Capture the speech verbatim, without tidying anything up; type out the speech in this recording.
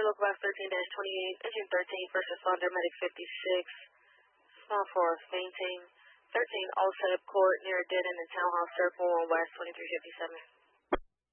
local box thirteen twenty-eight, engine thirteen, first responder, medic fifty-six, small four, fainting, thirteen, Allsep Court, near a dead end in Townhouse Circle on West twenty-three fifty-seven.